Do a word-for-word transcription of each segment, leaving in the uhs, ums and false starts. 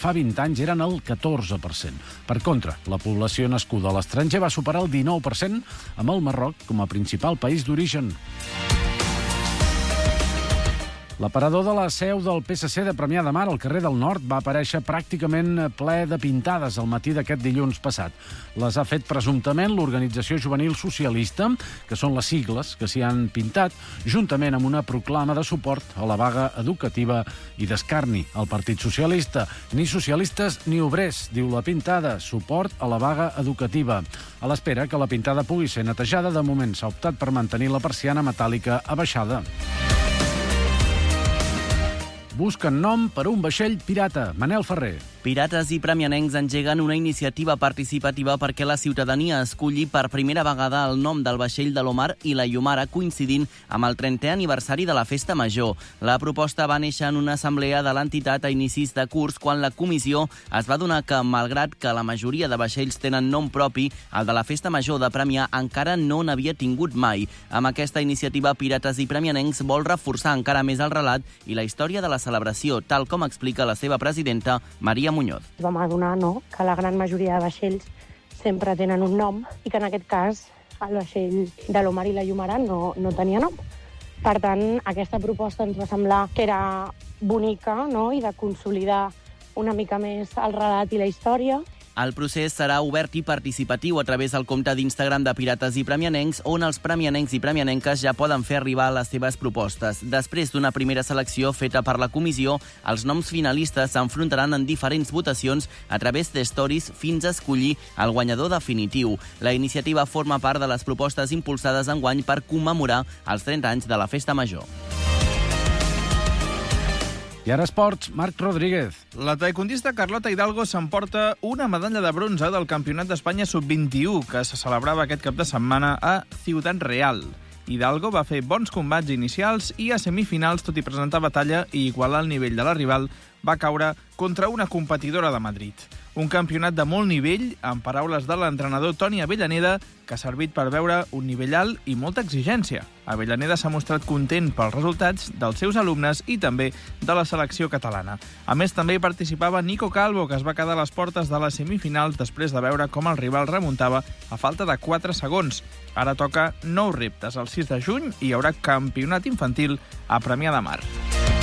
fa vint anys eren el catorze per cent. Per contra, la població nascuda a l'estranger va superar el dinou per cent, amb el Marroc com a principal país d'origen. L'aparador de la seu del P S C de Premià de Mar, al carrer del Nord, va aparèixer pràcticament ple de pintades el matí d'aquest dilluns passat. Les ha fet presumptament l'Organització Juvenil Socialista, que són les sigles que s'hi han pintat, juntament amb una proclama de suport a la vaga educativa i d'escarni al Partit Socialista. Ni socialistes ni obrers, diu la pintada, suport a la vaga educativa. A l'espera que la pintada pugui ser netejada, de moment s'ha optat per mantenir la persiana metàl·lica abaixada. Busquen nom per un vaixell pirata. Manel Ferrer. Pirates i premianencs engeguen una iniciativa participativa perquè la ciutadania esculli per primera vegada el nom del vaixell de l'Omar i la Iomara, coincidint amb el trentè aniversari de la Festa Major. La proposta va néixer en una assemblea de l'entitat a inicis de curs, quan la comissió es va adonar que, malgrat que la majoria de vaixells tenen nom propi, el de la Festa Major de Premià encara no n'havia tingut mai. Amb aquesta iniciativa, Pirates i Premianencs vol reforçar encara més el relat i la història de la celebració, tal com explica la seva presidenta, Maria Muñoz. Vam adonar no, que la gran majoria de vaixells sempre tenen un nom i que en aquest cas el vaixell de l'Omar i la Iomara no, no tenia nom. Per tant, aquesta proposta ens va semblar que era bonica, no?, i de consolidar una mica més el relat i la història. El procés serà obert i participatiu a través del compte d'Instagram de Pirates i Premianencs, on els premianencs i premianenques ja poden fer arribar les seves propostes. Després d'una primera selecció feta per la comissió, els noms finalistes s'enfrontaran en diferents votacions a través de stories fins a escollir el guanyador definitiu. La iniciativa forma part de les propostes impulsades enguany per commemorar els trenta anys de la Festa Major. I ara esports, Marc Rodríguez. La taekwondista Carlota Hidalgo s'emporta una medalla de bronze del Campionat d'Espanya sub vint-i-u, que se celebrava aquest cap de setmana a Ciutat Real. Hidalgo va fer bons combats inicials i a semifinals, tot i presentar batalla i igualar el nivell de la rival, va caure contra una competidora de Madrid. Un campionat de molt nivell, en paraules de l'entrenador Toni Avellaneda, que ha servit per veure un nivell alt i molta exigència. Avellaneda s'ha mostrat content pels resultats dels seus alumnes i també de la selecció catalana. A més, també hi participava Nico Calvo, que es va quedar a les portes de les semifinals després de veure com el rival remuntava a falta de quatre segons. Ara toca nous reptes. El sis de juny hi haurà campionat infantil a Premià de Mar.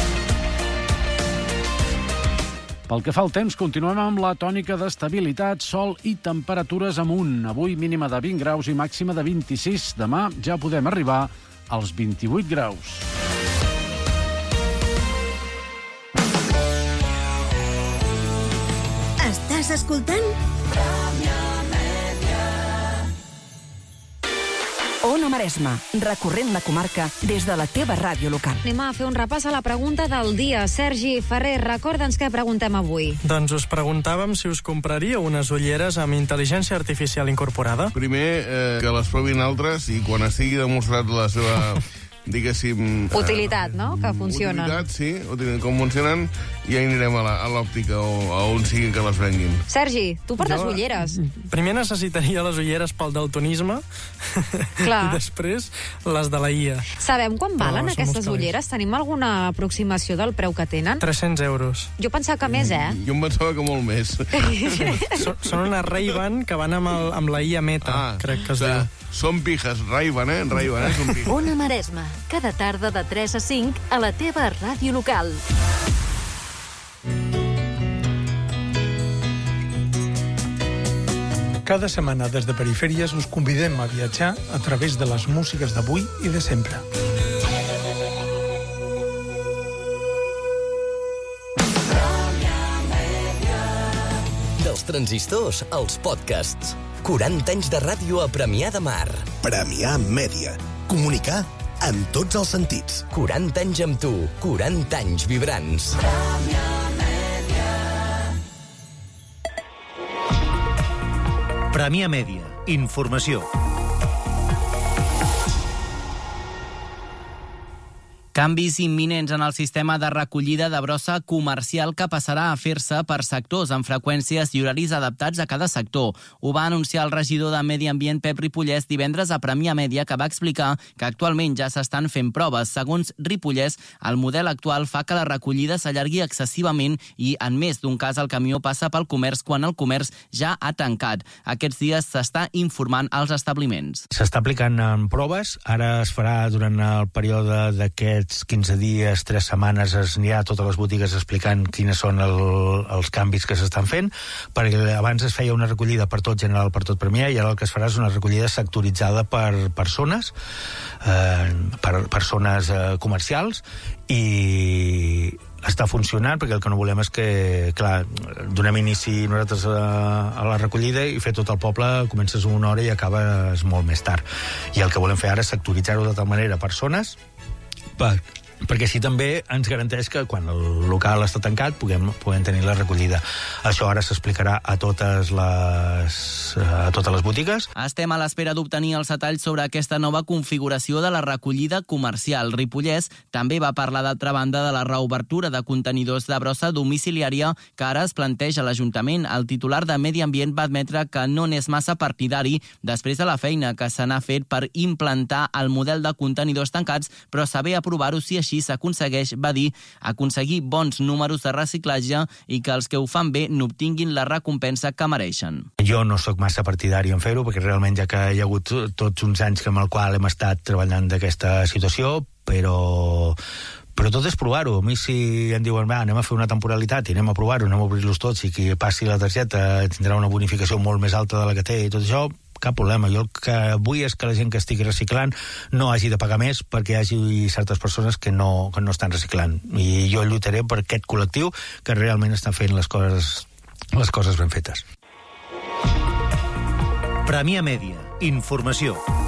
Pel que fa al temps, continuem amb la tònica d'estabilitat, sol i temperatures amunt. Avui mínima de vint graus i màxima de vint-i-sis. Demà ja podem arribar als vint-i-vuit graus. Estàs escoltant? Ona Maresma, recorrent la comarca des de la teva ràdio local. Anem a fer un repàs a la pregunta del dia. Sergi Ferrer, recorda'ns què preguntem avui. Doncs us preguntàvem si us compraríeu unes ulleres amb intel·ligència artificial incorporada. Primer, eh, que les provin altres i quan estigui demostrat la seva... diguéssim... Utilitat, no?, que funcionen. Utilitat, sí, utilitat, com funcionen, i ja anirem a l'òptica o a on siguin que les venguin. Sergi, tu portes Jo, ulleres. Primer necessitaria les ulleres pel daltonisme Clar. i després les de la I A. Sabem quan valen No, som aquestes uns calés. ulleres? Tenim alguna aproximació del preu que tenen? tres-cents euros. Jo pensava que més, eh? Jo em pensava que molt més. Són, són unes Ray-Ban que van amb, el, amb la I A Meta, Ah, crec que es clar. diu. Són pijas, Ray-Ban, eh? Ray-Ban, eh? Són pijas. Ona Maresma, cada tarda de tres a cinc a la teva ràdio local. Cada setmana des de Perifèries us convidem a viatjar a través de les músiques d'avui i de sempre. Dels transistors als podcasts. quaranta anys de ràdio a Premià de Mar. Premià Mèdia. Comunicar en tots els sentits. quaranta anys amb tu. quaranta anys vibrants. Premià Mèdia. Informació. Canvis imminents en el sistema de recollida de brossa comercial que passarà a fer-se per sectors amb freqüències i horaris adaptats a cada sector. Ho va anunciar el regidor de Medi Ambient Pep Ripollès divendres a Premià Mèdia, que va explicar que actualment ja s'estan fent proves. Segons Ripollès, el model actual fa que la recollida s'allargui excessivament i en més d'un cas el camió passa pel comerç quan el comerç ja ha tancat. Aquests dies s'està informant als establiments. S'està aplicant en proves, ara es farà durant el període d'aquests quinze dies, tres setmanes, es anirà a totes les botigues explicant quines són el, els canvis que s'estan fent, perquè abans es feia una recollida per tot general, per tot Premià, i ara el que es farà és una recollida sectoritzada per persones, eh, per persones eh, comercials, i està funcionant, perquè el que no volem és que, clar, donem inici nosaltres a, a la recollida i fer tot el poble, comences una hora i acabes molt més tard. I el que volem fer ara és sectoritzar-ho de tal manera persones, per, perquè així també ens garanteix que quan el local està tancat puguem, puguem tenir la recollida. Això ara s'explicarà a totes les, a totes les botigues. Estem a l'espera d'obtenir els detalls sobre aquesta nova configuració de la recollida comercial. Ripollès també va parlar, d'altra banda, de la reobertura de contenidors de brossa domiciliària que ara es planteja a l'Ajuntament. El titular de Medi Ambient va admetre que no n'és massa partidari després de la feina que se n'ha fet per implantar el model de contenidors tancats, però saber aprovar-ho si així s'aconsegueix, va dir, aconseguir bons números de reciclatge i que els que ho fan bé n'obtinguin la recompensa que mereixen. Jo no sóc massa partidari en fer-ho, perquè realment ja que hi ha hagut tots uns anys amb el qual hem estat treballant d'aquesta situació, però... però tot és provar-ho. A mi si em diuen, va, anem a fer una temporalitat i anem a provar-ho, anem a obrir-los tots i qui passi la targeta tindrà una bonificació molt més alta de la que té i tot això, cap problema. Jo el que vull és que la gent que estigui reciclant no hagi de pagar més perquè hi hagi certes persones que no, que no estan reciclant. I jo lluitaré per aquest col·lectiu que realment estan fent les coses, les coses ben fetes. Premià Mèdia. Informació.